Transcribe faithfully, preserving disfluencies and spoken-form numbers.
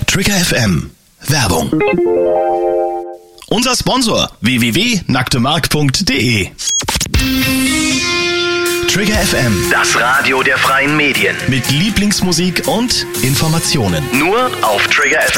Trigger F M. Werbung. Unser Sponsor w w w punkt nacktemark punkt d e. Trigger F M. Das Radio der freien Medien. Mit Lieblingsmusik und Informationen. Nur auf Trigger F